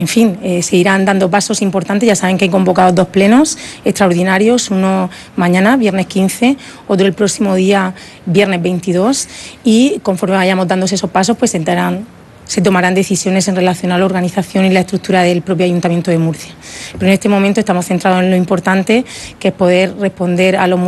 En fin, se irán dando pasos importantes. Ya saben que hay convocados 2 plenos extraordinarios, uno mañana, viernes 15, otro el próximo día, viernes 22, y conforme vayamos dándose esos pasos, pues se tomarán decisiones en relación a la organización y la estructura del propio Ayuntamiento de Murcia. Pero en este momento estamos centrados en lo importante, que es poder responder a los